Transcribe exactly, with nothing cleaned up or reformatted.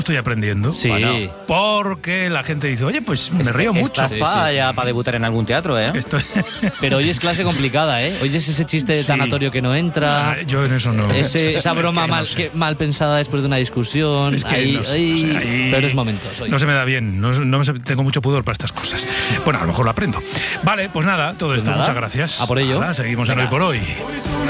estoy aprendiendo. Sí. Bueno, porque la gente dice, oye, pues me río mucho. Estás para sí, sí. ya para debutar en algún teatro, ¿eh? Estoy... Pero hoy es clase complicada, ¿eh? Hoy es ese chiste de Sí. tanatorio que no entra. Ah, yo en eso no. Ese, esa Es que broma no mal, sé. que, mal pensada después de una discusión. Es que ahí, no sé, ahí, o sea, ahí peores momentos. Hoy. No se me da bien, no, no me sé- tengo mucho pudor para estas cosas. Bueno, a lo mejor lo aprendo. Vale, pues nada, todo Pues esto, nada, muchas gracias. a por ello. Nada, seguimos en Venga. Hoy por Hoy.